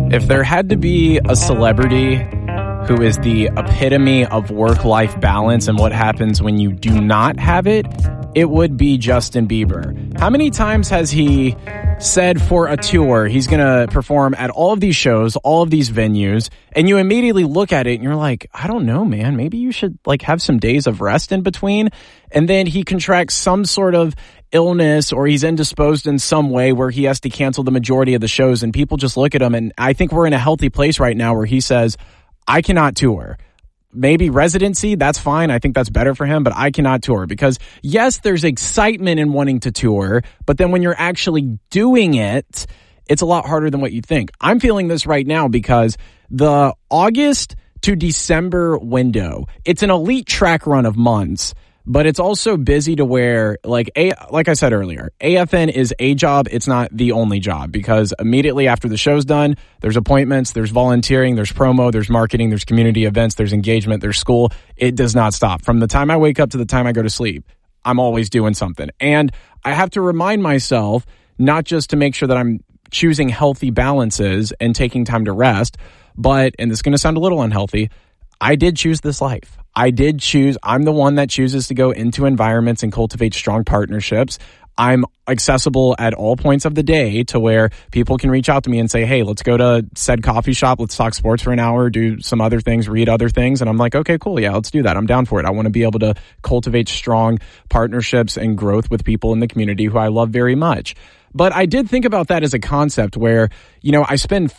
If there had to be a celebrity who is the epitome of work-life balance and what happens when you do not have it, it would be Justin Bieber. How many times has he said for a tour he's going to perform at all of these shows, all of these venues, and you immediately look at it and you're like, I don't know, man, maybe you should have some days of rest in between. And then he contracts some sort of illness or he's indisposed in some way where he has to cancel the majority of the shows, and people just look at him. And I think we're in a healthy place right now where he says, I cannot tour. Maybe residency, that's fine. I think that's better for him, but I cannot tour because, yes, there's excitement in wanting to tour, but then when you're actually doing it, it's a lot harder than what you think. I'm feeling this right now because the August to December window, it's an elite track run of months, but it's also busy to where, like I said earlier, AFN is a job. It's not the only job because immediately after the show's done, there's appointments, there's volunteering, there's promo, there's marketing, there's community events, there's engagement, there's school. It does not stop. From the time I wake up to the time I go to sleep, I'm always doing something. And I have to remind myself not just to make sure that I'm choosing healthy balances and taking time to rest, but, and this is going to sound a little unhealthy, I did choose this life. I'm the one that chooses to go into environments and cultivate strong partnerships. I'm accessible at all points of the day to where people can reach out to me and say, hey, let's go to said coffee shop. Let's talk sports for an hour, do some other things, read other things. And I'm like, okay, cool. Yeah, let's do that. I'm down for it. I want to be able to cultivate strong partnerships and growth with people in the community who I love very much. But I did think about that as a concept where, I spend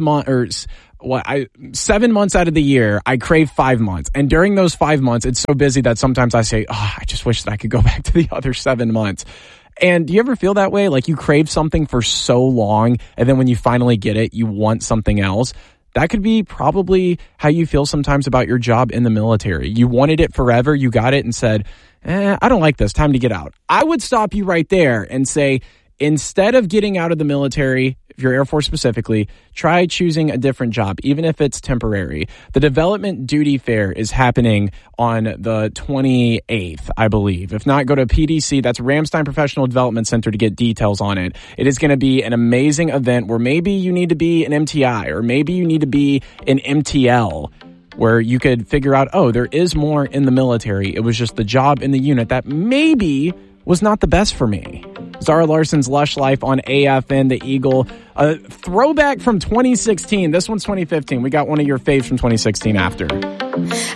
7 months out of the year, I crave 5 months. And during those 5 months, it's so busy that sometimes I say, I just wish that I could go back to the other 7 months. And do you ever feel that way? Like you crave something for so long, and then when you finally get it, you want something else. That could be probably how you feel sometimes about your job in the military. You wanted it forever, you got it and said, I don't like this, time to get out. I would stop you right there and say, instead of getting out of the military, if you're Air Force specifically, try choosing a different job, even if it's temporary. The Development Duty Fair is happening on the 28th, I believe. If not, go to PDC, that's Ramstein Professional Development Center, to get details on it. It is going to be an amazing event where maybe you need to be an MTI or maybe you need to be an MTL, where you could figure out, there is more in the military. It was just the job in the unit that maybe was not the best for me. Zara Larson's Lush Life on AFN, the Eagle. A throwback from 2016. This one's 2015. We got one of your faves from 2016 after.